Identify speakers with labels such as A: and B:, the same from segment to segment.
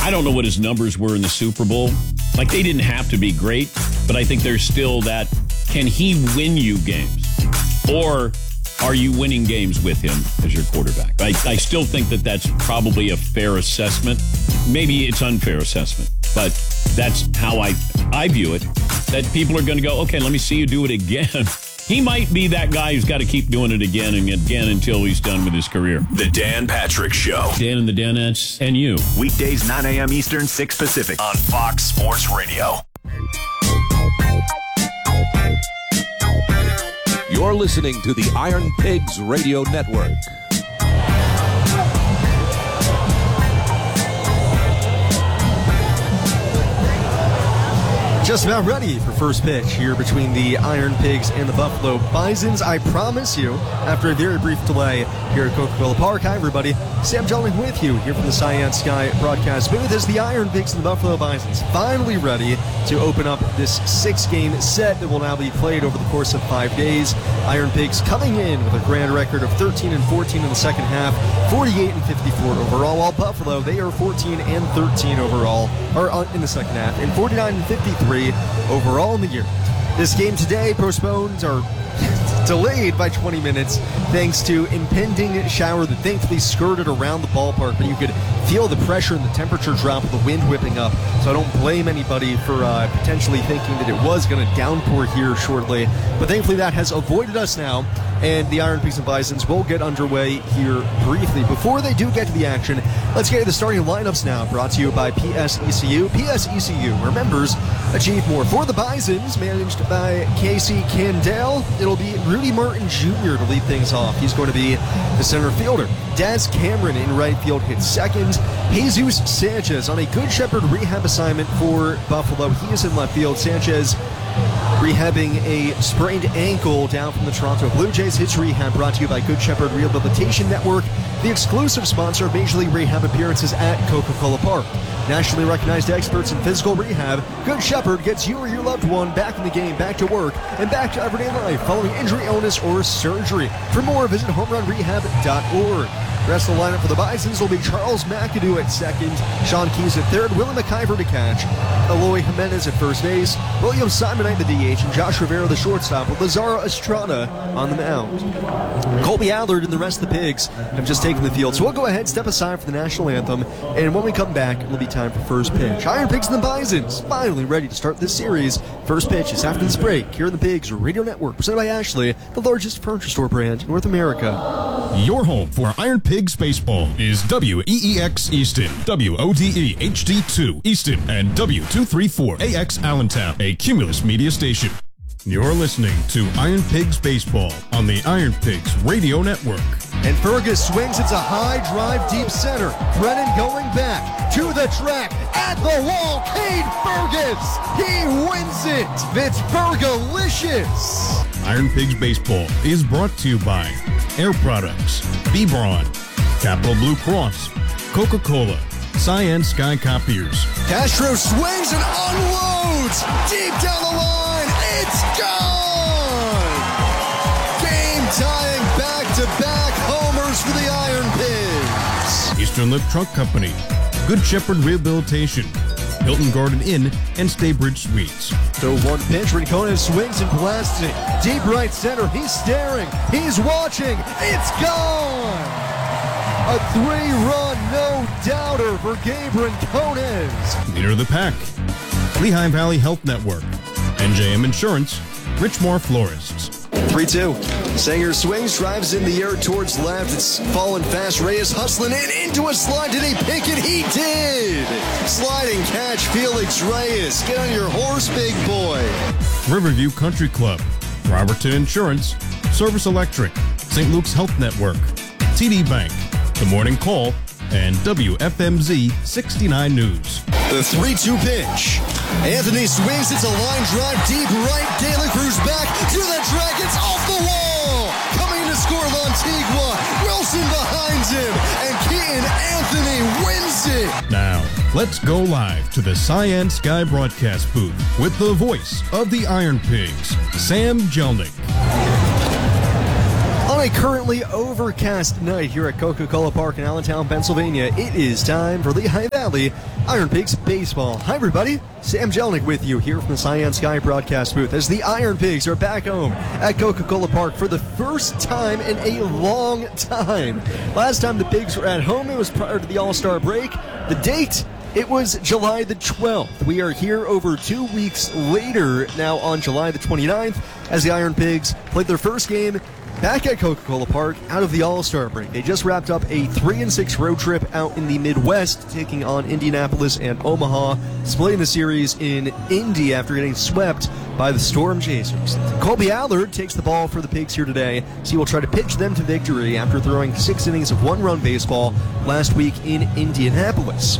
A: I don't know what his numbers were in the Super Bowl. Like, they didn't have to be great, but I think there's still that, can he win you games? Or are you winning games with him as your quarterback? I still think that that's probably a fair assessment. Maybe it's unfair assessment, but that's how I view it, that people are going to go, okay, let me see you do it again. He might be that guy who's got to keep doing it again and again until he's done with his career.
B: The Dan Patrick Show.
A: Dan and the Danettes and you.
B: Weekdays 9 a.m. Eastern, 6 Pacific on Fox Sports Radio.
C: You're listening to the Iron Pigs Radio Network.
D: Just about ready for first pitch here between the Iron Pigs and the Buffalo Bisons. I promise you, after a very brief delay here at Coca-Cola Park. Hi, everybody. Sam Jelling with you here from the Cyan Sky broadcast booth as the Iron Pigs and the Buffalo Bisons finally ready to open up this 6-game set that will now be played over the course of 5 days. Iron Pigs coming in with a grand record of 13-14 in the second half, 48-54 overall, while Buffalo, they are 14-13 overall, or in the second half, and 49-53 overall in the year. This game today postponed or delayed by 20 minutes thanks to impending shower that thankfully skirted around the ballpark, but you could feel the pressure and the temperature drop with the wind whipping up. So I don't blame anybody for potentially thinking that it was going to downpour here shortly, but thankfully that has avoided us now, and the Iron Pigs and Bisons will get underway here briefly. Before they do get to the action, let's get to the starting lineups now, brought to you by PSECU. PSECU, where members achieve more. For the Bisons, managed by Casey Candale, it'll be Rudy Martin Jr. to lead things off. He's going to be the center fielder. Daz Cameron in right field hits second. Jesus Sanchez on a Good Shepherd rehab assignment for Buffalo. He is in left field. Sanchez rehabbing a sprained ankle down from the Toronto Blue Jays. His rehab brought to you by Good Shepherd Rehabilitation Network, the exclusive sponsor of Major League Rehab appearances at Coca-Cola Park. Nationally recognized experts in physical rehab, Good Shepherd gets you or your loved one back in the game, back to work, and back to everyday life following injury, illness, or surgery. For more, visit homerunrehab.org. The rest of the lineup for the Bisons will be Charles McAdoo at second, Sean Keys at third, Willie McIver to catch, Eloy Jimenez at first base, William Simonite the DH, and Josh Rivera the shortstop, with Lazaro Estrada on the mound. Colby Allard and the rest of the Pigs have just taken the field, so we'll go ahead, step aside for the national anthem, and when we come back, it'll be time for first pitch. Iron Pigs and the Bisons finally ready to start this series. First pitch is after this break here on the Pigs Radio Network, presented by Ashley, the largest furniture store brand in North America.
E: Your home for Iron Pigs baseball is WEEX Easton, WODE HD2 Easton, and W234AX Allentown, a Cumulus media station. You're listening to Iron Pigs baseball on the Iron Pigs Radio Network.
D: And Fergus swings. It's a high drive deep center. Brennan going back to the track at the wall. Cade Fergus, he wins it. It's Fergalicious.
E: Iron Pigs baseball is brought to you by Air Products, B-Braun, Capital Blue Cross, Coca-Cola, Cyan Sky Copiers.
D: Castro swings and unloads deep down the line. It's gone. Game tying back-to-back homers for the Iron Pigs.
E: Eastern Lift Truck Company, Good Shepherd Rehabilitation, Hilton Garden Inn, and Staybridge Suites.
D: So one pitch, Rincon swings and blasts it. Deep right center, he's staring, he's watching, it's gone! A 3-run no-doubter for Gabe Rincones.
E: Leader of the pack, Lehigh Valley Health Network, NJM Insurance, Richmore Florists.
D: 3-2. Sanger swings, drives in the air towards left. It's falling fast. Reyes hustling in into a slide. Did he pick it? He did. Sliding catch, Felix Reyes. Get on your horse, big boy.
E: Riverview Country Club, Robertson Insurance, Service Electric, St. Luke's Health Network, TD Bank, The Morning Call, and WFMZ 69 News.
D: The 3-2 pitch. Anthony swings. It's a line drive deep right. De La Cruz back to the track. It's off the wall. Coming to score Lantigua. Wilson behind him. And Keaton Anthony wins it.
E: Now, let's go live to the Cyan Sky broadcast booth with the voice of the Iron Pigs, Sam Jelnick.
D: On a currently overcast night here at Coca-Cola Park in Allentown, Pennsylvania, it is time for Lehigh Valley Valley. Iron Pigs Baseball. Hi, everybody. Sam Jelnick with you here from the Cyan Sky broadcast booth as the Iron Pigs are back home at Coca-Cola Park for the first time in a long time. Last time the Pigs were at home, it was prior to the All-Star break. The date, it was July the 12th. We are here over 2 weeks later, now on July the 29th, as the Iron Pigs played their first game back at Coca-Cola Park out of the All-Star break. They just wrapped up a 3-6 road trip out in the Midwest, taking on Indianapolis and Omaha, splitting the series in Indy after getting swept by the Storm Chasers. Colby Allard takes the ball for the Pigs here today, so he will try to pitch them to victory after throwing 6 innings of one-run baseball last week in Indianapolis.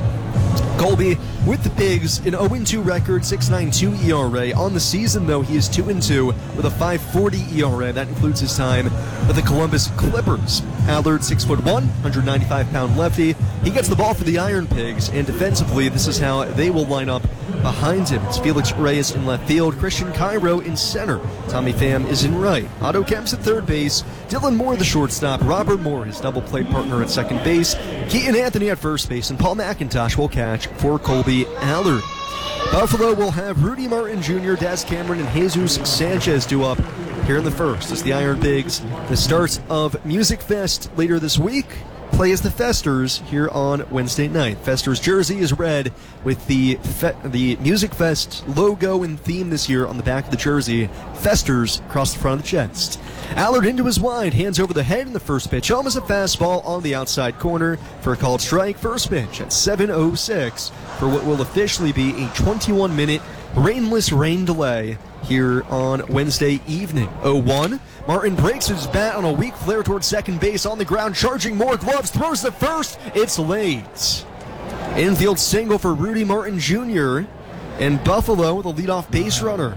D: Colby with the Pigs, an 0-2 record, 6.92 ERA. On the season, though, he is 2-2 with a 5.40 ERA. That includes his time with the Columbus Clippers. Allard, 6'1", 195-pound lefty. He gets the ball for the Iron Pigs, and defensively, this is how they will line up behind him. It's Felix Reyes in left field, Christian Cairo in center. Tommy Pham is in right. Otto Kemp's at third base. Dylan Moore, the shortstop. Robert Moore, his double play partner at second base. Keaton Anthony at first base, and Paul McIntosh will catch for Colby Allard. Buffalo will have Rudy Martin Jr., Daz Cameron, and Jesus Sanchez due up here in the first as the Iron Pigs, the start of Music Fest later this week, play as the Festers here on Wednesday night. Festers jersey is red with the Music Fest logo and theme this year on the back of the jersey. Festers across the front of the chest. Allard into his wide, hands over the head in the first pitch. Home is a fastball on the outside corner for a called strike. First pitch at 7:06 for what will officially be a 21-minute rainless rain delay here on Wednesday evening. 0-1. Martin breaks his bat on a weak flare towards second base on the ground, charging more gloves, throws the first. It's late. Infield single for Rudy Martin Jr. and Buffalo with a leadoff base runner.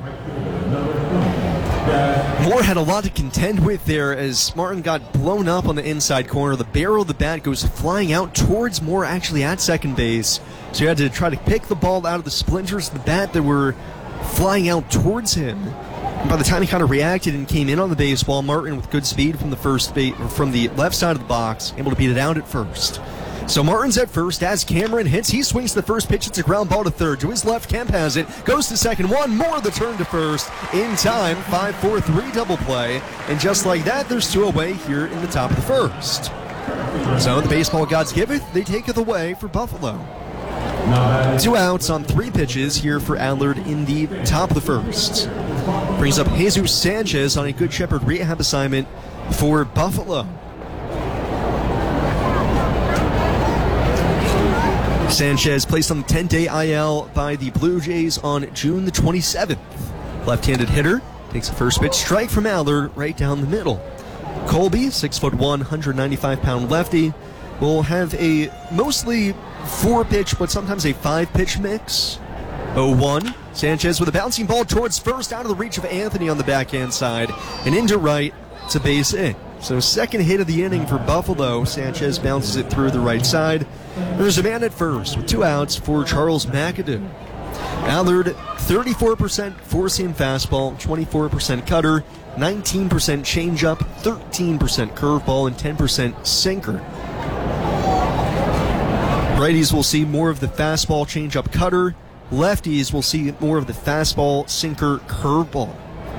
D: Moore had a lot to contend with there as Martin got blown up on the inside corner. The barrel of the bat goes flying out towards Moore, actually at second base. So he had to try to pick the ball out of the splinters of the bat that were flying out towards him. And by the time he kind of reacted and came in on the baseball, Martin with good speed from the from the left side of the box, able to beat it out at first. So Martin's at first as Cameron hits. He swings the first pitch. It's a ground ball to third. To his left, Kemp has it. Goes to second. One more the turn to first. In time, 5-4-3 double play. And just like that, there's 2 away here in the top of the first. So the baseball gods give it. They take it away for Buffalo. 2 outs on 3 pitches here for Allard in the top of the first. Brings up Jesus Sanchez on a Good Shepherd rehab assignment for Buffalo. Sanchez placed on the 10-day IL by the Blue Jays on June the 27th. Left-handed hitter takes a first pitch strike from Allard right down the middle. Colby, 6'1", 195-pound lefty, will have a mostly 4-pitch but sometimes a 5-pitch mix. 0-1. Sanchez with a bouncing ball towards first, out of the reach of Anthony on the backhand side, and into right to base hit. So second hit of the inning for Buffalo. Sanchez bounces it through the right side. There's a man at first with 2 outs for Charles McAdoo. Allard, 34% four-seam fastball, 24% cutter, 19% changeup, 13% curveball, and 10% sinker. Righties will see more of the fastball, changeup, cutter. Lefties will see more of the fastball, sinker, curveball.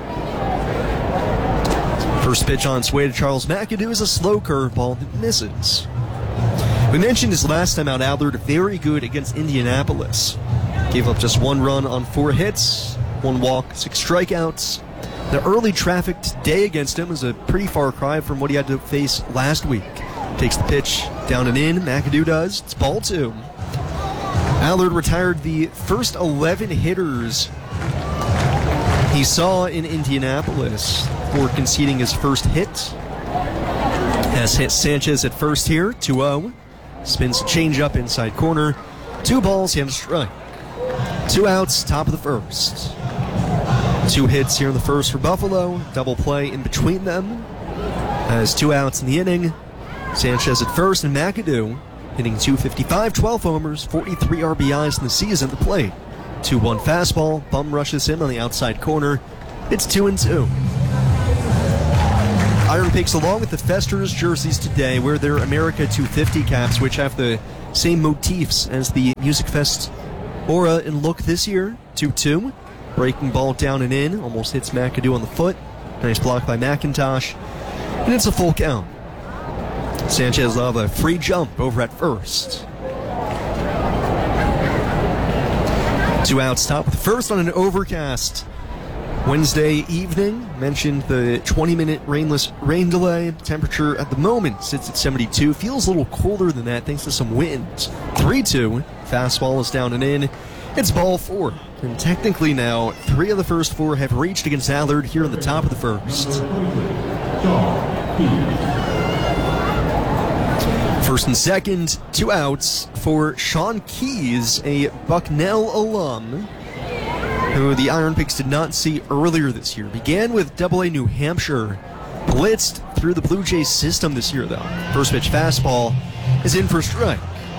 D: First pitch on its way to Charles McAdoo is a slow curveball that misses. We mentioned his last time out, Allard, very good against Indianapolis. Gave up just 1 run on 4 hits, 1 walk, 6 strikeouts. The early traffic today against him is a pretty far cry from what he had to face last week. Takes the pitch down and in, McAdoo does. It's ball 2. Allard retired the first 11 hitters he saw in Indianapolis for conceding his first hit. Has hit Sanchez at first here, 2-0. Spins a changeup inside corner. 2 balls, and a strike. 2 outs, top of the first. 2 hits here in the first for Buffalo. Double play in between them. Has 2 outs in the inning. Sanchez at first, and McAdoo hitting .255, 12 homers, 43 RBIs in the season at the plate. 2-1 fastball, bum rushes him on the outside corner. It's 2-2. Iron Pigs, along with the Festers jerseys today, wear their America 250 caps, which have the same motifs as the Music Fest aura and look this year. 2-2. Breaking ball down and in. Almost hits McAdoo on the foot. Nice block by McIntosh. And it's a full count. Sanchez will have a free jump over at first. 2 outs, top of the first on an overcast Wednesday evening. Mentioned the 20-minute rain delay. Temperature at the moment sits at 72. Feels a little colder than that thanks to some wind. 3-2. Fastball is down and in. It's ball 4. And technically now, 3 of the first 4 have reached against Allard here in the top of the first. First and second, 2 outs for Sean Keys, a Bucknell alum, who the Iron Pigs did not see earlier this year. Began with AA New Hampshire, blitzed through the Blue Jays system this year, though. First pitch fastball is in for strike.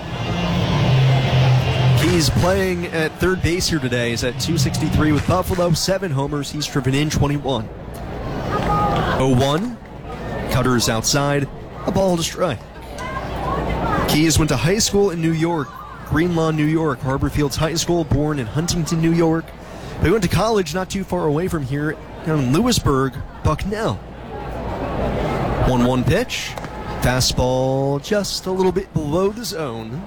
D: Keys playing at third base here today. He's at .263 with Buffalo, 7 homers. He's driven in 21. 0-1. Cutter is outside. A ball to strike. Keys went to high school in New York, Green Lawn, New York, Harbor Fields High School, born in Huntington, New York. But he went to college not too far away from here, down in Lewisburg, Bucknell. 1-1 pitch. Fastball just a little bit below the zone.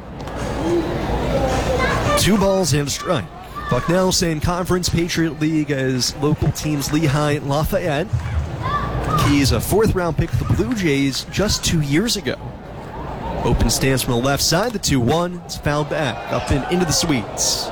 D: 2 balls and a strike. Bucknell, same conference, Patriot League as local teams Lehigh and Lafayette. Keys, a 4th-round pick for the Blue Jays just 2 years ago. Open stance from the left side, the 2-1. It's fouled back, up and into the suites.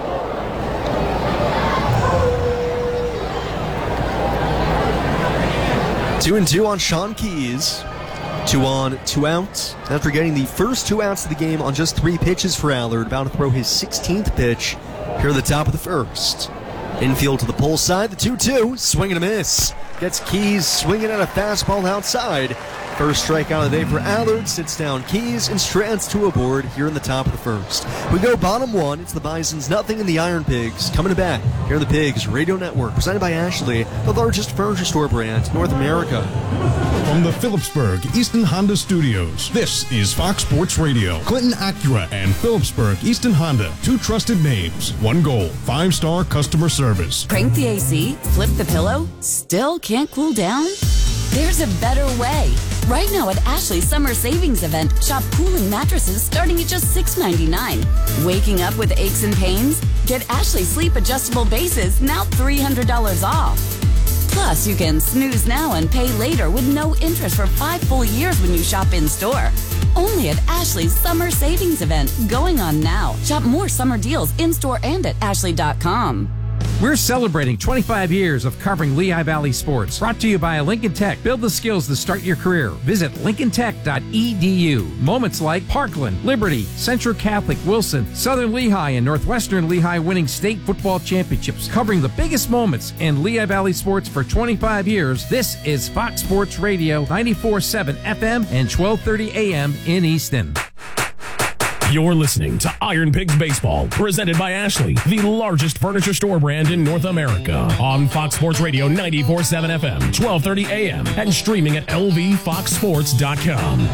D: Two and 2 on Sean Keys. 2 on, 2 out. After getting the first 2 outs of the game on just 3 pitches for Allard, about to throw his 16th pitch here at the top of the first. Infield to the pull side, the 2-2. Swing and a miss. Gets Keys swinging at a fastball outside. First strikeout of the day for Allard. Sits down Keys and strands to a board here in the top of the first. We go bottom 1. It's the Bisons, nothing in the Iron Pigs. Coming back here on the Pigs Radio Network, presented by Ashley, the largest furniture store brand in North America.
E: From the Phillipsburg Easton Honda Studios, this is Fox Sports Radio. Clinton Acura and Phillipsburg Easton Honda, 2 trusted names, 1 goal, 5-star customer service.
F: Crank the AC, flip the pillow, still can't cool down? There's a better way. Right now at Ashley's Summer Savings Event, shop cooling mattresses starting at just $6.99. Waking up with aches and pains? Get Ashley Sleep Adjustable Bases, now $300 off. Plus, you can snooze now and pay later with no interest for 5 full years when you shop in-store. Only at Ashley's Summer Savings Event, going on now. Shop more summer deals in-store and at ashley.com.
G: We're celebrating 25 years of covering Lehigh Valley sports. Brought to you by Lincoln Tech. Build the skills to start your career. Visit lincolntech.edu. Moments like Parkland, Liberty, Central Catholic, Wilson, Southern Lehigh, and Northwestern Lehigh winning state football championships. Covering the biggest moments in Lehigh Valley sports for 25 years. This is Fox Sports Radio, 94.7 FM and 1230 AM in Easton.
H: You're listening to Iron Pigs Baseball, presented by Ashley, the largest furniture store brand in North America. On Fox Sports Radio 94.7 FM, 1230 AM, and streaming at lvfoxsports.com.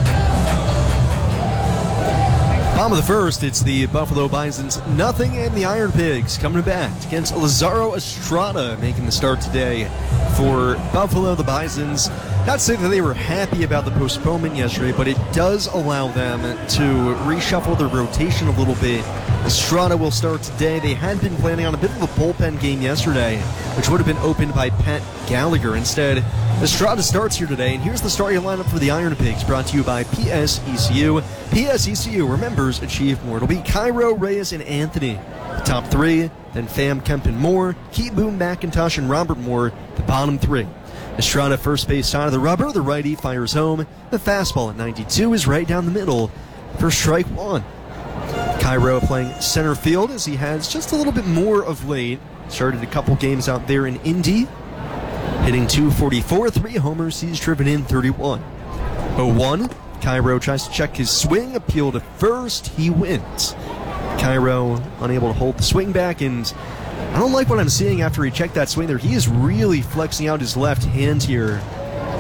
D: Bottom of the first, it's the Buffalo Bisons, nothing, and the Iron Pigs coming back against Lazaro Estrada, making the start today for Buffalo. The Bisons, not to say that they were happy about the postponement yesterday, but it does allow them to reshuffle their rotation a little bit. Estrada will start today. They had been planning on a bit of a bullpen game yesterday, which would have been opened by Pat Gallagher. Instead, Estrada starts here today, and here's the starting lineup for the Iron Pigs, brought to you by PSECU. PSECU, where members achieve more. It'll be Cairo, Reyes, and Anthony, the top 3, then Pham, Kemp, and Moore, Keith Boone, McIntosh, and Robert Moore, the bottom 3. Estrada, first base side of the rubber, the righty fires home. The fastball at 92 is right down the middle for strike 1. Cairo playing center field as he has just a little bit more of late. Started a couple games out there in Indy. Hitting .244, 3 homers, he's driven in 31. 0-1, Cairo tries to check his swing, appeal to first, he wins. Cairo unable to hold the swing back, and I don't like what I'm seeing after he checked that swing there. He is really flexing out his left hand here.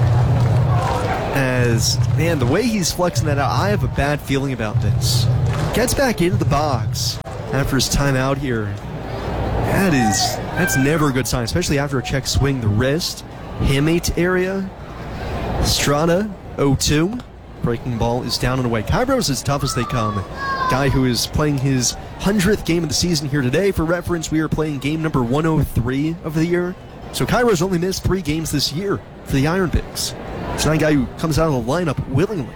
D: As, man, the way he's flexing that out, I have a bad feeling about this. Gets back into the box after his time out here. That's never a good sign, especially after a check swing the wrist. Hamate area. Estrada, 0-2. Breaking ball is down and away. Kairos is tough as they come. Guy who is playing his 100th game of the season here today. For reference, we are playing game number 103 of the year. So Kairos only missed 3 games this year for the Iron Pigs. It's not a guy who comes out of the lineup willingly.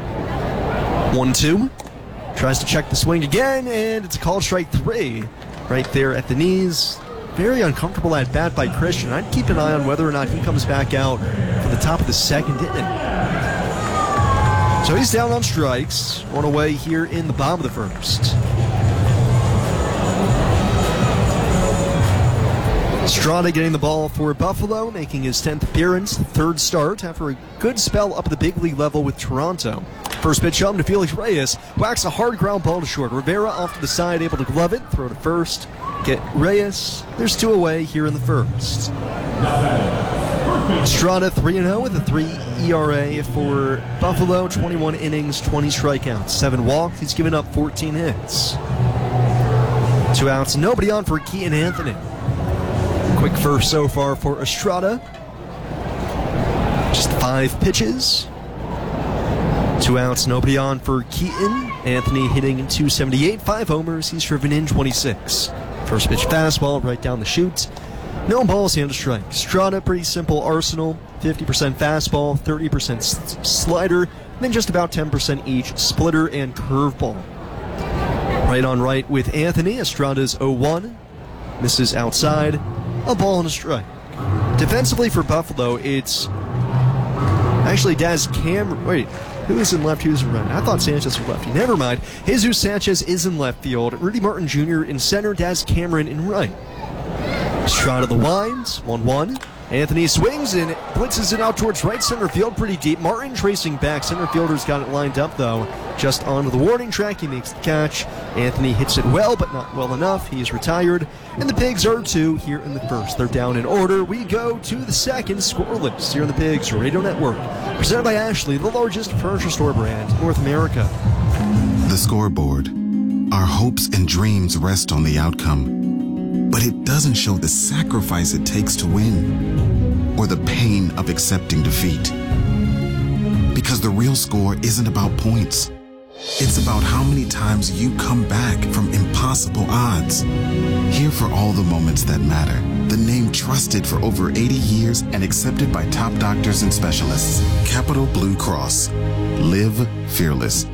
D: 1-2. Tries to check the swing again, and it's a called strike 3. Right there at the knees. Very uncomfortable at bat by Christian. I'd keep an eye on whether or not he comes back out for the top of the second inning. So he's down on strikes, on away here in the bottom of the first. Estrada getting the ball for Buffalo, making his 10th appearance, 3rd start after a good spell up at the big league level with Toronto. First pitch up to Felix Reyes, whacks a hard ground ball to short. Rivera off to the side, able to glove it, throw to first, get Reyes. There's 2 away here in the first. Estrada 3-0 with a 3 ERA for Buffalo, 21 innings, 20 strikeouts, 7 walks. He's given up 14 hits. 2 outs, nobody on for Keaton Anthony. Quick first so far for Estrada. Just 5 pitches. 2 outs, nobody on for Keaton. Anthony hitting 278, 5 homers. He's driven in 26. First pitch fastball right down the chute. No balls, hand to strike. Estrada, pretty simple arsenal. 50% fastball, 30% slider, then just about 10% each splitter and curveball. Right on right with Anthony. Estrada's 0-1. Misses outside. A ball and a strike. Defensively for Buffalo, it's actually Daz Cameron. Wait, who is in left? Who's in right? I thought Sanchez was lefty. Never mind. Jesus Sanchez is in left field. Rudy Martin Jr. in center. Daz Cameron in right. Estrada the winds. 1-1. Anthony swings and blitzes it out towards right center field pretty deep. Martin tracing back. Center fielder's got it lined up, though. Just onto the warning track. He makes the catch. Anthony hits it well, but not well enough. He is retired. And the Pigs are 2 here in the first. They're down in order. We go to the second, scoreless here on the Pigs Radio Network. Presented by Ashley, the largest furniture store brand in North America.
I: The scoreboard. Our hopes and dreams rest on the outcome. But it doesn't show the sacrifice it takes to win, or the pain of accepting defeat. Because the real score isn't about points. It's about how many times you come back from impossible odds. Here for all the moments that matter. The name trusted for over 80 years and accepted by top doctors and specialists. Capital Blue Cross. Live fearless.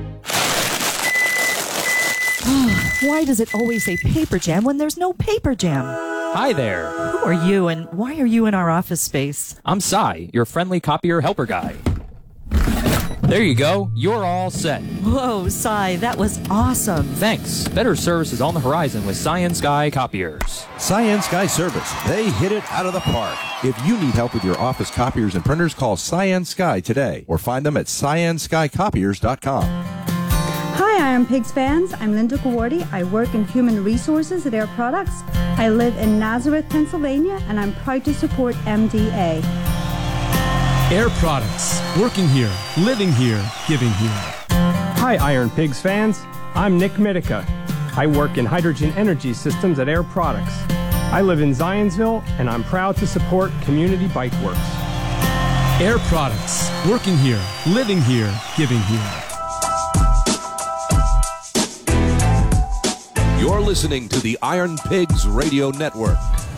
J: Why does it always say paper jam when there's no paper jam?
K: Hi there.
J: Who are you and why are you in our office space?
K: I'm Cy, your friendly copier helper guy. There you go. You're all set.
J: Whoa, Cy, that was awesome.
K: Thanks. Better service is on the horizon with Science Sky Copiers.
C: Science Sky Service. They hit it out of the park. If you need help with your office copiers and printers, call Science Sky today or find them at scienceskycopiers.com.
L: Hi, Iron Pigs fans. I'm Linda Gawardi. I work in human resources at Air Products. I live in Nazareth, Pennsylvania, and I'm proud to support MDA.
M: Air Products. Working here, living here, giving here.
N: Hi, Iron Pigs fans. I'm Nick Mitica. I work in hydrogen energy systems at Air Products. I live in Zionsville, and I'm proud to support Community Bike Works.
M: Air Products. Working here, living here, giving here.
C: You're listening to the Iron Pigs Radio Network.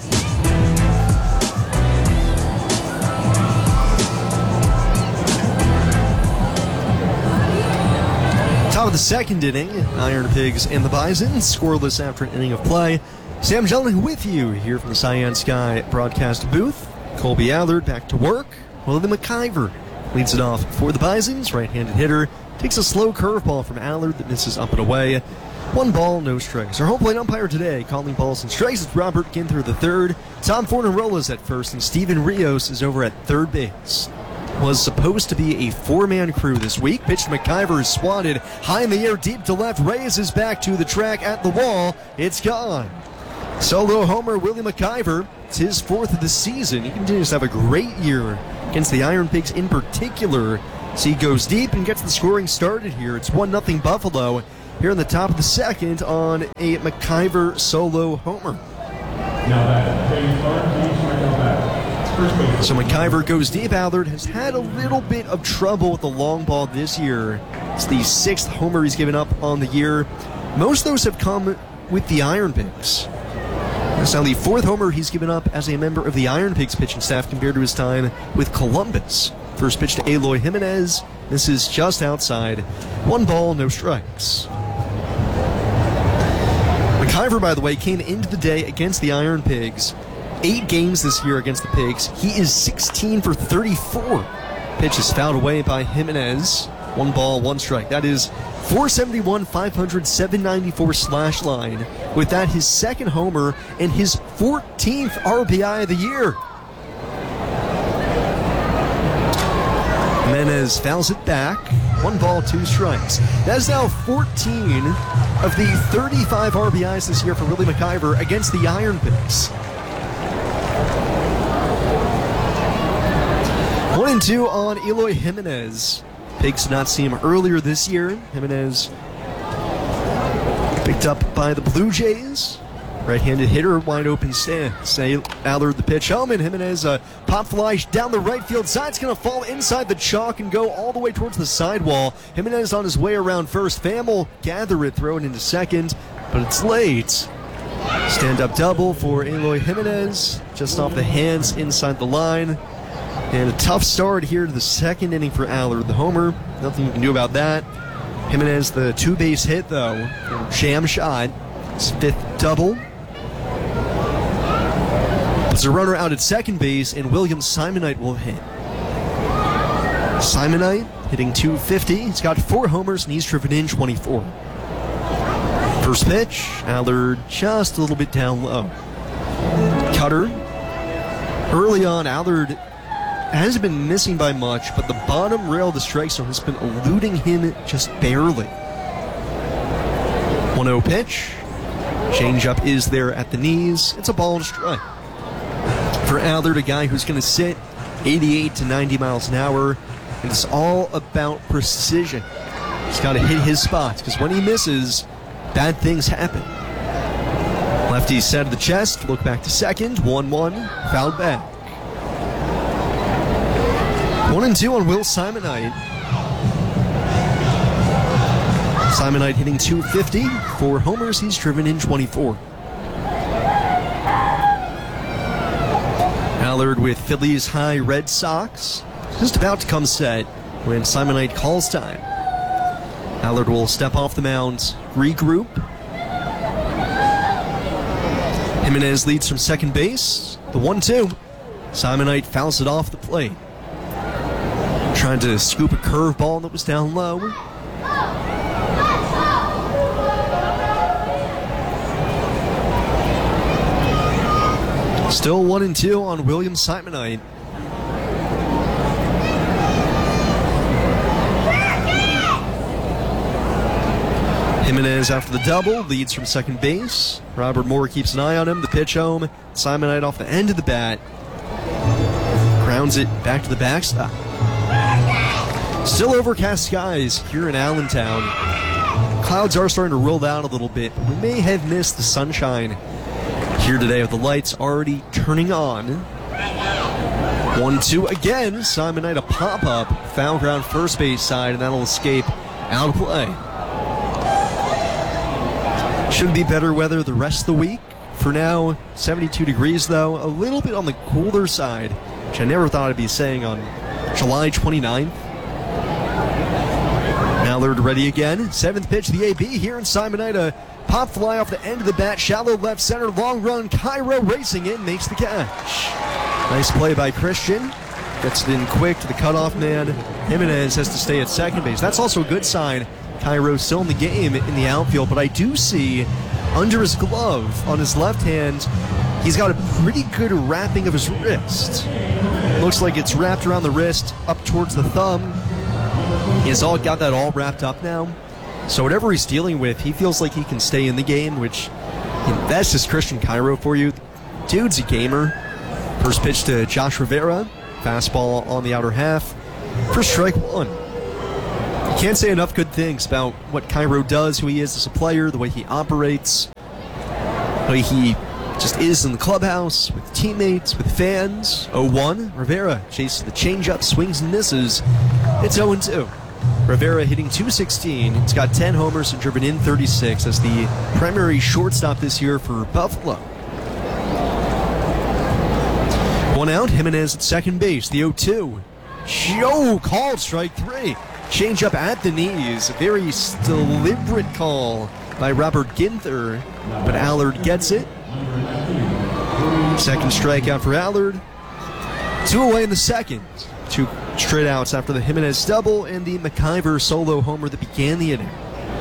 D: Top of the second inning, Iron Pigs and the Bison, scoreless after an inning of play. Sam Jelling with you here from the Science Sky broadcast booth. Colby Allard back to work. Willie McIver leads it off for the Bisons. Right-handed hitter takes a slow curveball from Allard that misses up and away. 1 ball, no strikes. Our home plate umpire today, calling balls and strikes, is Robert Ginther III. Tom Fornarola at first, and Steven Rios is over at third base. Was supposed to be a 4-man crew this week. Pitch to McIver is swatted high in the air, deep to left. Reyes is back to the track at the wall. It's gone. Solo homer, Willie McIver. It's his 4th of the season. He continues to have a great year against the Iron Pigs in particular. So he goes deep and gets the scoring started here. It's 1-0 Buffalo here in the top of the second on a McIver solo homer. So McIver goes deep. Allard has had a little bit of trouble with the long ball this year. It's the 6th homer he's given up on the year. Most of those have come with the Iron Pigs. That's now the 4th homer he's given up as a member of the Iron Pigs pitching staff compared to his time with Columbus. First pitch to Eloy Jimenez. This is just outside. 1 ball, no strikes. McIver, by the way, came into the day against the Iron Pigs. 8 games this year against the Pigs. He is 16 for 34. Pitch is fouled away by Jimenez. 1 ball, 1 strike. That is 471, 500, 794 slash line. With that, his 2nd homer and his 14th RBI of the year. Jimenez fouls it back. 1 ball, 2 strikes. That is now 14 of the 35 RBIs this year for Willie McIver against the Iron Pigs. 1-2 on Eloy Jimenez. Pigs did not see him earlier this year. Jimenez picked up by the Blue Jays. Right-handed hitter, wide open stance. Allard the pitch home, and Jimenez pop fly down the right field side. It's going to fall inside the chalk and go all the way towards the sidewall. Jimenez on his way around first. Pham will gather it, throw it into second, but it's late. Stand-up double for Eloy Jimenez, just off the hands inside the line. And a tough start here to the 2nd inning for Allard, the homer. Nothing you can do about that. Jimenez, the 2-base hit, though. Sham shot. His 5th double. There's a runner out at second base, and William Simonite will hit. Simonite hitting .250. He's got 4 homers, and he's driven in 24. First pitch, Allard just a little bit down low. Cutter. Early on, Allard hasn't been missing by much, but the bottom rail of the strike zone has been eluding him just barely. 1-0 pitch. Changeup is there at the knees. It's a ball and a strike. For Allard, a guy who's going to sit 88 to 90 miles an hour, and it's all about precision. He's got to hit his spots, because when he misses, bad things happen. Lefty side of the chest, look back to second, 1-1, fouled back. 1-2 on Will Simonite. Simonite hitting .250. 4 homers, he's driven in 24. Allard with Phillies high Red Sox. Just about to come set when Simonite calls time. Allard will step off the mound, regroup. Jimenez leads from second base. The 1-2. Simonite fouls it off the plate. Trying to scoop a curveball that was down low. Still 1-2 on William Simonite. Jimenez after the double, leads from second base. Robert Moore keeps an eye on him. The pitch home. Simonite off the end of the bat. Grounds it back to the backstop. Still overcast skies here in Allentown. Clouds are starting to roll out a little bit, but we may have missed the sunshine here today with the lights already turning on. 1-2 again. Simonite a pop-up. Foul ground first base side, and that'll escape out of play. Should be better weather the rest of the week. For now, 72 degrees though. A little bit on the cooler side, which I never thought I'd be saying on July 29th. Allard ready again. 7th pitch, the AB here in Simonite. A pop fly off the end of the bat. Shallow left center, long run. Cairo racing in, makes the catch. Nice play by Christian. Gets it in quick to the cutoff man. Jimenez has to stay at second base. That's also a good sign. Cairo still in the game in the outfield, but I do see under his glove on his left hand, he's got a pretty good wrapping of his wrist. Looks like it's wrapped around the wrist up towards the thumb. He's got that all wrapped up now. So whatever he's dealing with, he feels like he can stay in the game, which, that's just Christian Cairo for you. Dude's a gamer. First pitch to Josh Rivera. Fastball on the outer half. For strike 1. Can't say enough good things about what Cairo does, who he is as a player, the way he operates, the way he just is in the clubhouse, with teammates, with fans. 0-1. Rivera chases the changeup, swings and misses. It's 0-2. Rivera hitting .216. He's got 10 homers and driven in 36 as the primary shortstop this year for Buffalo. One out, Jimenez at second base. The 0-2. Joe called strike 3. Changeup at the knees. A very deliberate call by Robert Ginther, but Allard gets it. Second strikeout for Allard. 2 away in the second. 2 straight outs after the Jimenez double and the McIver solo homer that began the inning.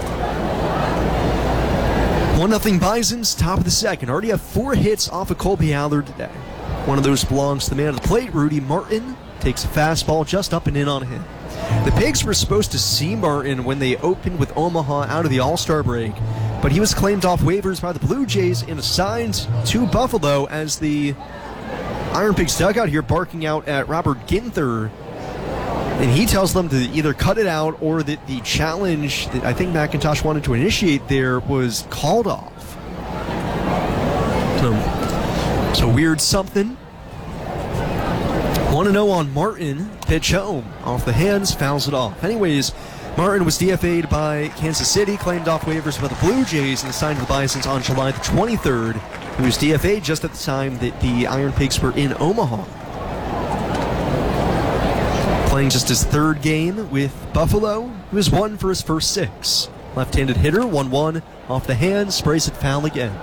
D: 1-0 Bisons, top of the second. Already have 4 hits off of Colby Allard today. One of those belongs to the man of the plate, Rudy Martin. Takes a fastball just up and in on him. The Pigs were supposed to see Martin when they opened with Omaha out of the All-Star break, but he was claimed off waivers by the Blue Jays and assigned to Buffalo as the Iron Pigs dugout here barking out at Robert Ginther. And he tells them to either cut it out or that the challenge that I think McIntosh wanted to initiate there was called off. So weird something. 1-0 on Martin. Pitch home. Off the hands, fouls it off. Anyways, Martin was DFA'd by Kansas City, claimed off waivers by the Blue Jays, and assigned to the Bisons on July the 23rd. He was DFA'd just at the time that the Iron Pigs were in Omaha. Playing just his 3rd game with Buffalo. He was 1 for his first 6. Left-handed hitter, 1-1. Off the hand, sprays it foul again.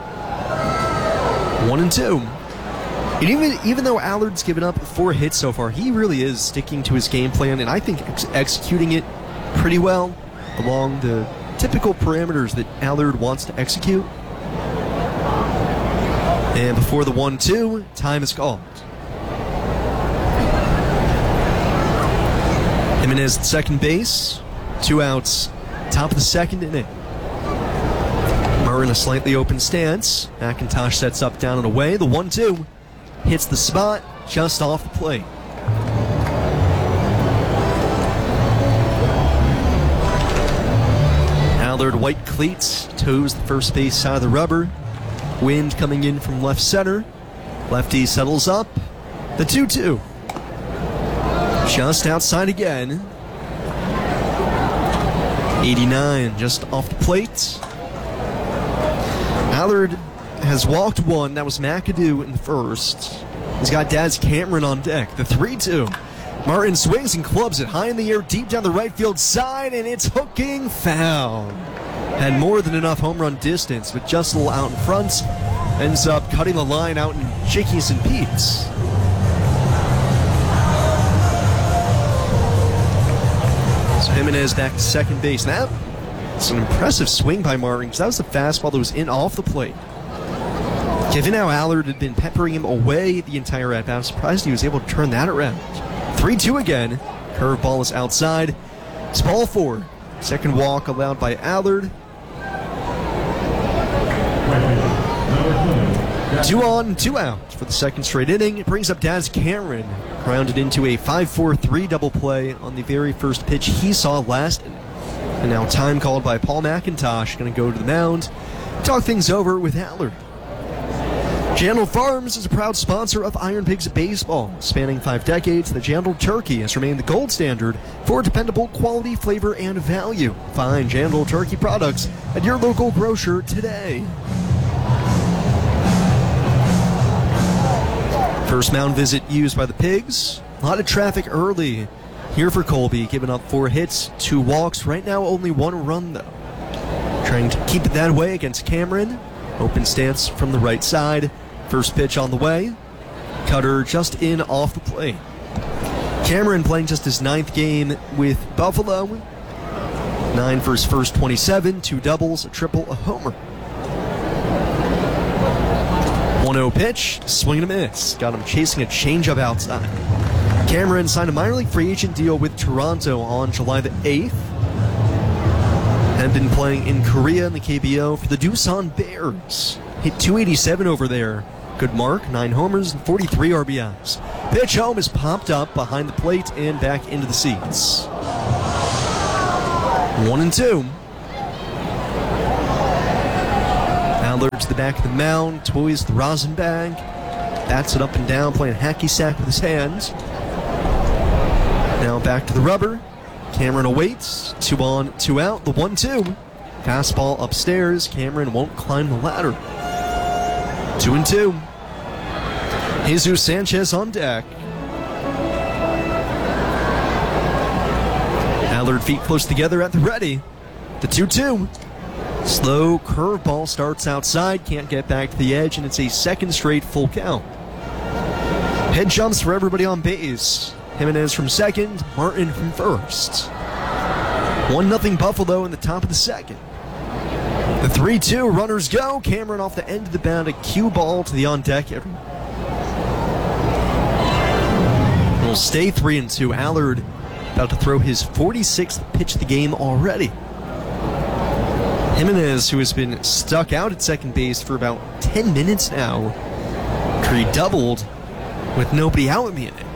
D: 1-2. And even though Allard's given up 4 hits so far, he really is sticking to his game plan, and I think executing it pretty well along the typical parameters that Allard wants to execute. And before the 1-2, time is called. Jimenez at second base, 2 outs, top of the second inning. Murray in a slightly open stance. McIntosh sets up down and away. The 1-2 hits the spot just off the plate. Allard, white cleats, toes the first base side of the rubber. Wind coming in from left center. Lefty settles up. The 2-2. Just outside again. 89 just off the plate. Allard has walked 1. That was McAdoo in the first. He's got Daz Cameron on deck. The 3-2. Martin swings and clubs it high in the air, deep down the right field side, and it's hooking foul. Had more than enough home run distance, but just a little out in front. Ends up cutting the line out in Chickies and Pete's. So Jimenez back to second base. That's an impressive swing by Martin, because that was a fastball that was in off the plate. Given how Allard had been peppering him away the entire at-bat, I'm surprised he was able to turn that around. 3-2 again. Curveball is outside. It's ball 4. Second walk allowed by Allard. 2 on, 2 out for the second straight inning. It brings up Daz Cameron, grounded into a 5-4-3 double play on the very first pitch he saw last inning. And now time called by Paul McIntosh, going to go to the mound, talk things over with Allard. Jandal Farms is a proud sponsor of Iron Pigs Baseball. Spanning 5 decades, the Jandal Turkey has remained the gold standard for dependable quality, flavor, and value. Find Jandal Turkey products at your local grocer today. First mound visit used by the Pigs. A lot of traffic early here for Colby, giving up 4 hits, 2 walks. Right now, only 1 run, though. Trying to keep it that way against Cameron. Open stance from the right side. First pitch on the way. Cutter just in off the plate. Cameron playing just his 9th game with Buffalo. 9 for his first 27, 2 doubles, a triple, a homer. 1-0 pitch, swing and a miss. Got him chasing a changeup outside. Cameron signed a minor league free agent deal with Toronto on July the 8th. And been playing in Korea in the KBO for the Doosan Bears. Hit .287 over there. Good mark, 9 homers and 43 RBIs. Pitch home is popped up behind the plate and back into the seats. 1-2. Allard to the back of the mound, toys the rosin bag, bats it up and down, playing hacky sack with his hands. Now back to the rubber. Cameron awaits. 2 on, 2 out. The 1-2. Fastball upstairs. Cameron won't climb the ladder. 2-2. Jesus Sanchez on deck. Allard feet close together at the ready. The 2-2. Slow curveball starts outside. Can't get back to the edge, and it's a second straight full count. Head jumps for everybody on base. Jimenez from second, Martin from first. 1-0 Buffalo in the top of the second. The 3-2, runners go. Cameron off the end of the mound, a cue ball to the on-deck hitter. Will stay 3-2. Allard about to throw his 46th pitch of the game already. Jimenez, who has been stuck out at second base for about 10 minutes now, Cree doubled with nobody out in the inning.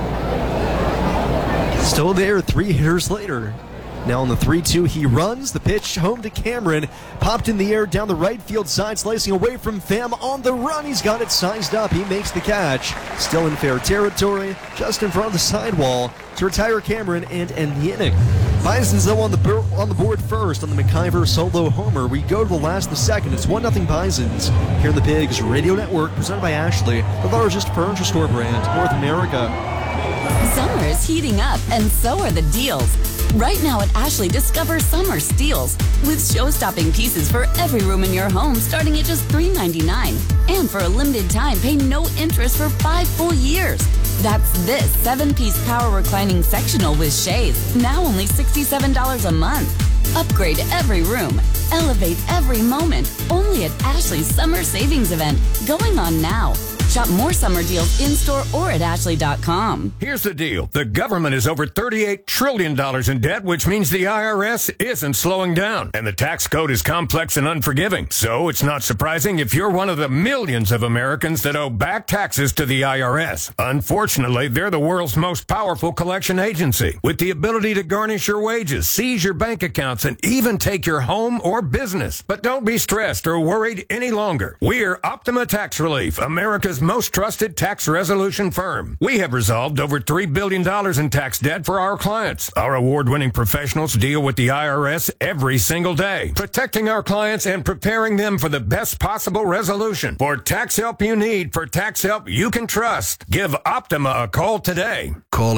D: Still there 3 hitters later. Now on the 3-2, he runs. The pitch home to Cameron. Popped in the air down the right field side, slicing away from Pham on the run. He's got it sized up. He makes the catch. Still in fair territory, just in front of the sidewall to retire Cameron and end the inning. Bison's though on the board first on the McIver solo homer. We go to the last of the second. It's 1-0 Bisons here in the Pigs Radio Network, presented by Ashley, the largest furniture store brand in North America.
F: Summer is heating up, and so are the deals. Right now at Ashley, discover summer steals with show-stopping pieces for every room in your home starting at just $3.99. And for a limited time, pay no interest for 5 full years. That's this 7-piece power reclining sectional with shades, now only $67 a month. Upgrade every room. Elevate every moment. Only at Ashley's Summer Savings Event, going on now. Shop more summer deals in-store or at Ashley.com.
O: Here's the deal. The government is over $38 trillion in debt, which means the IRS isn't slowing down. And the tax code is complex and unforgiving. So it's not surprising if you're one of the millions of Americans that owe back taxes to the IRS. Unfortunately, they're the world's most powerful collection agency, with the ability to garnish your wages, seize your bank accounts, and even take your home or business. But don't be stressed or worried any longer. We're Optima Tax Relief, America's most trusted tax resolution firm. We have resolved over $3 billion in tax debt for our clients. Our award-winning professionals deal with the IRS every single day, protecting our clients and preparing them for the best possible resolution. For tax help you need, for tax help you can trust, give Optima a call today.
P: Call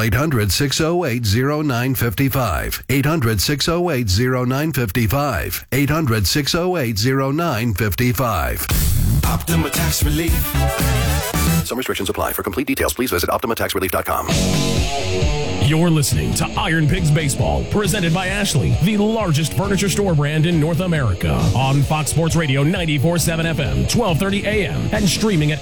P: 800-608-0955. 800-608-0955. 800-608-0955.
B: Optima Tax Relief.
Q: Some restrictions apply. For complete details, please visit OptimaTaxRelief.com.
H: You're listening to Iron Pigs Baseball, presented by Ashley, the largest furniture store brand in North America. On Fox Sports Radio 94.7 FM, 1230 AM, and streaming at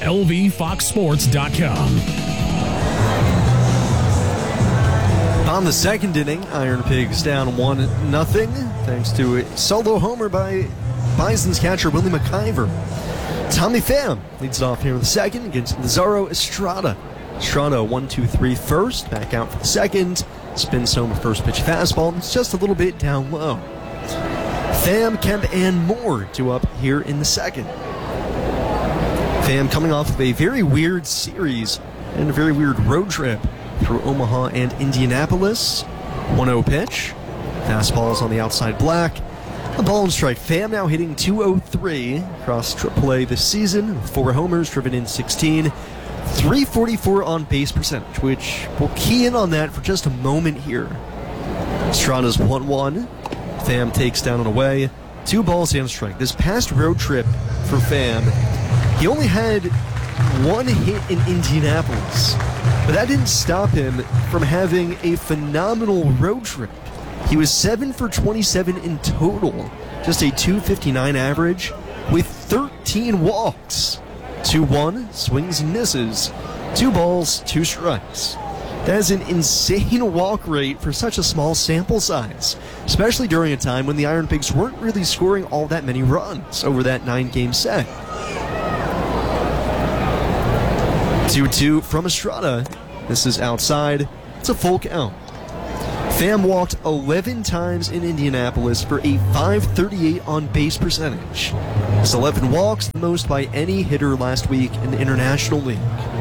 H: lvfoxsports.com.
D: On the second inning, Iron Pigs down 1-0, thanks to a solo homer by Bison's catcher Willie McIver. Tommy Pham leads it off here in the second against Lazaro Estrada. Estrada 1-2-3 first, back out for the second. Spins home a first pitch fastball. It's just a little bit down low. Pham, Kemp, and Moore due up here in the second. Pham coming off of a very weird series and a very weird road trip through Omaha and Indianapolis. 1-0 pitch. Fastballs on the outside black. A ball and strike. Pham now hitting .203 across AAA this season. 4 homers, driven in 16. .344 on base percentage, which we'll key in on that for just a moment here. Estrada's 1-1. Pham takes down and away. 2 balls and a strike. This past road trip for Pham, he only had 1 hit in Indianapolis, but that didn't stop him from having a phenomenal road trip. He was 7 for 27 in total, just a .259 average with 13 walks. 2-1, swings and misses, 2 balls, 2 strikes. That is an insane walk rate for such a small sample size, especially during a time when the Iron Pigs weren't really scoring all that many runs over that 9-game set. 2-2 from Estrada. This is outside. It's a full count. Pham walked 11 times in Indianapolis for a .538 on base percentage. His 11 walks, the most by any hitter last week in the International League.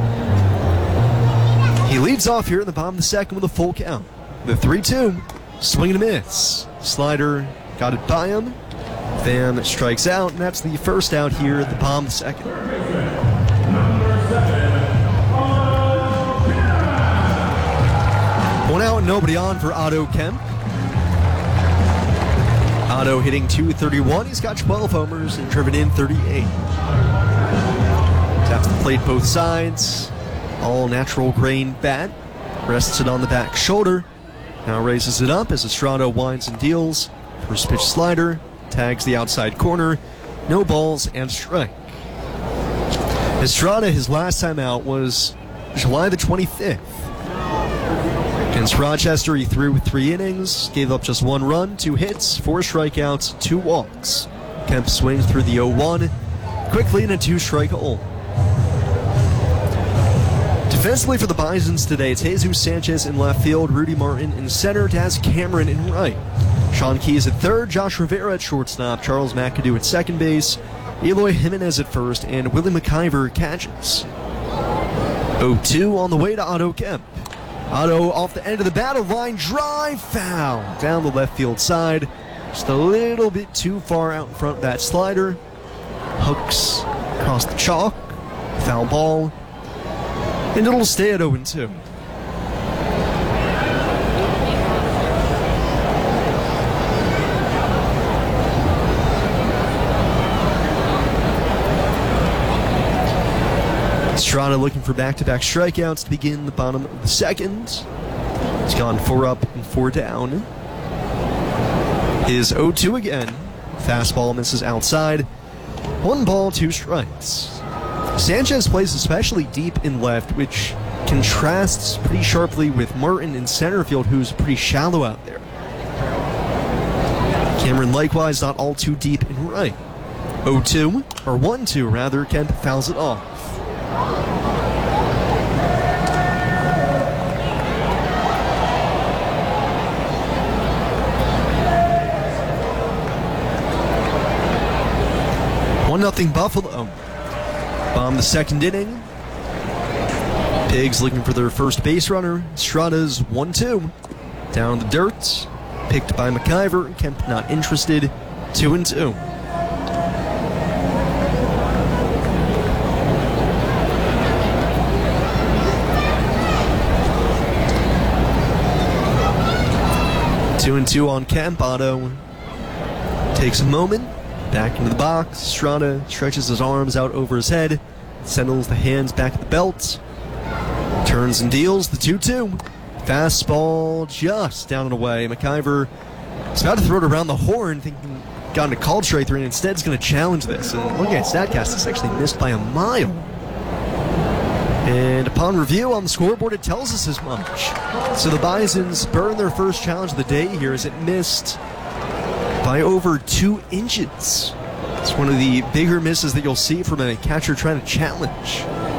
D: He leads off here in the bottom of the second with a full count. The 3-2, swing and a miss. Slider got it by him. Pham strikes out, and that's the first out here at the bottom of the second. One out, nobody on for Otto Kemp. Otto hitting .231. He's got 12 homers and driven in 38. Taps the plate both sides. All natural grain bat. Rests it on the back shoulder. Now raises it up as Estrada winds and deals. First pitch slider. Tags the outside corner. No balls and strike. Estrada, his last time out was July the 25th. Against Rochester, he threw 3 innings, gave up just 1 run, 2 hits, 4 strikeouts, 2 walks. Kemp swings through the 0-1, quickly in a 2-strike hole. Defensively for the Bisons today, it's Jesus Sanchez in left field, Rudy Martin in center, Daz Cameron in right. Sean Keys at third, Josh Rivera at shortstop, Charles McAdoo at second base, Eloy Jimenez at first, and Willie McIver catches. 0-2 on the way to Otto Kemp. Otto off the end of the battle line, drive foul down the left field side. Just a little bit too far out in front of that slider. Hooks across the chalk, foul ball, and it'll stay at 0-2. Estrada looking for back-to-back strikeouts to begin the bottom of the second. He's gone 4 up and 4 down. His 0-2 again. Fastball misses outside. 1 ball, 2 strikes. Sanchez plays especially deep in left, which contrasts pretty sharply with Martin in center field, who's pretty shallow out there. Cameron likewise not all too deep in right. 0-2, or 1-2 rather, Kemp fouls it off. Nothing Buffalo. Bomb the second inning. Pigs looking for their first base runner. Estrada's 1-2. Down in the dirt. Picked by McIver. Kemp not interested. 2-2. Two and 2 on Kemp. Otto takes a moment. Back into the box. Estrada stretches his arms out over his head. Settles the hands back at the belt. Turns and deals the 2-2. Fastball just down and away. McIver is about to throw it around the horn, thinking got into called strike 3, and instead is going to challenge this. And looking at StatCast, it's actually missed by a mile. And upon review on the scoreboard, it tells us as much. So the Bisons burn their first challenge of the day here as it missed by over 2 inches. It's one of the bigger misses that you'll see from a catcher trying to challenge.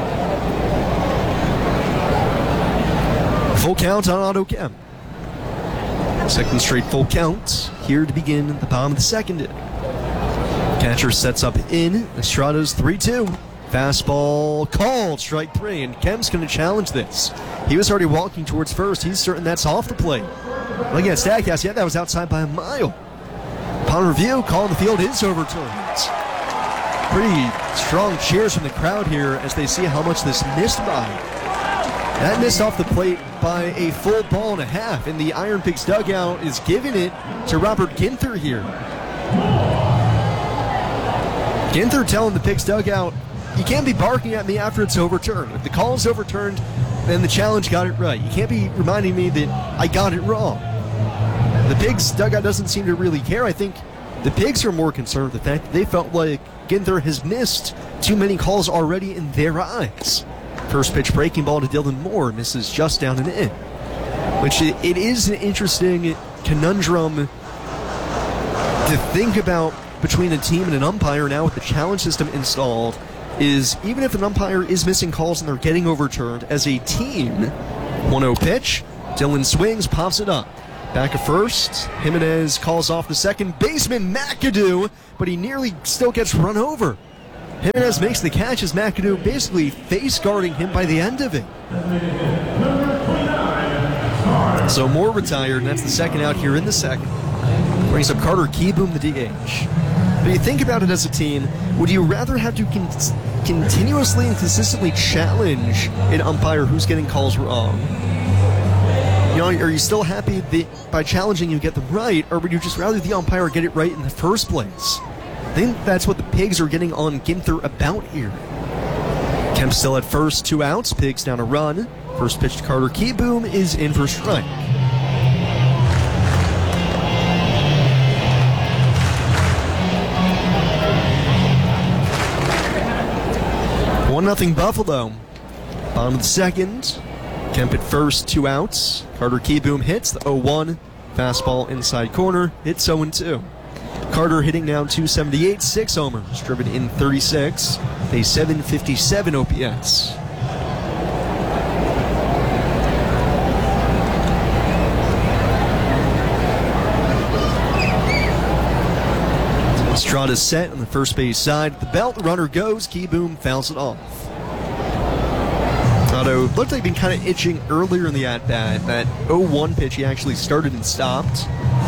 D: Full count on Otto Kemp. Second straight full count here to begin the bottom of the second inning. Catcher sets up in. Estrada's 3-2. Fastball called, strike 3, and Kemp's going to challenge this. He was already walking towards first. He's certain that's off the plate. Looking at StatCast, yeah, that was outside by a mile. Upon review, call in the field is overturned. Pretty strong cheers from the crowd here as they see how much this missed by. That missed off the plate by a full ball and a half, and the Iron Pigs dugout is giving it to Robert Ginther here. Ginther telling the Pigs dugout, you can't be barking at me after it's overturned. If the call is overturned, then the challenge got it right. You can't be reminding me that I got it wrong. The Pigs dugout doesn't seem to really care. I think the Pigs are more concerned with the fact that they felt like Ginther has missed too many calls already in their eyes. First pitch breaking ball to Dylan Moore misses just down and in. Which it is an interesting conundrum to think about between a team and an umpire now with the challenge system installed. Is even if an umpire is missing calls and they're getting overturned, as a team, 1-0 pitch, Dylan swings, pops it up. back at first. Jimenez calls off the second baseman, McAdoo, but he nearly still gets run over. Jimenez makes the catch as McAdoo basically face guarding him by the end of it. So Moore retired, and that's the second out here in the second. Brings up Carter Kieboom, the DH. But you think about it as a team, would you rather have to continuously and consistently challenge an umpire who's getting calls wrong? You know, are you still happy that by challenging you get them right, or would you just rather the umpire get it right in the first place? I think that's what the Pigs are getting on Ginther about here. Kemp still at first, 2 outs, Pigs down a run. First pitch to Carter Kieboom is in for a strike. 1-0 Buffalo. Bottom of the second. Kemp at first, 2 outs. Carter Kieboom hits the 0-1. Fastball inside corner. Hits 0-2. Carter hitting now 278, 6 homers, driven in 36, a 757 OPS. Estrada's set on the first base side. The belt, the runner goes. Kieboom fouls it off. Otto looked like he'd been kind of itching earlier in the at-bat. That 0-1 pitch he actually started and stopped.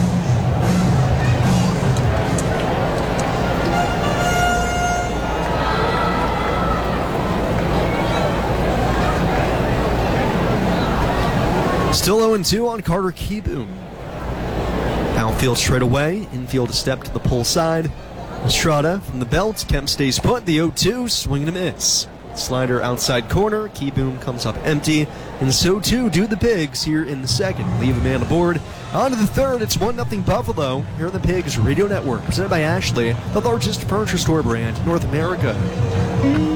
D: Still 0-2 on Carter Kieboom. Outfield straight away, infield a step to the pull side. Estrada from the belt, Kemp stays put, the 0-2, swing and a miss. Slider outside corner, Kieboom comes up empty, and so too do the Pigs here in the second. Leave a man aboard. On to the third, it's 1-0 Buffalo here on the Pigs Radio Network, presented by Ashley, the largest furniture store brand in North America.